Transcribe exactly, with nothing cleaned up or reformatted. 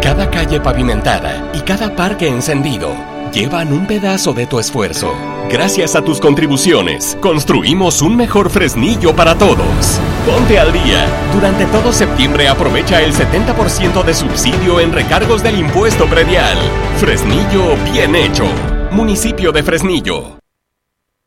Cada calle pavimentada y cada parque encendido llevan un pedazo de tu esfuerzo. Gracias a tus contribuciones, construimos un mejor Fresnillo para todos. Ponte al día. Durante todo septiembre aprovecha el setenta por ciento de subsidio en recargos del impuesto predial. Fresnillo bien hecho. Municipio de Fresnillo.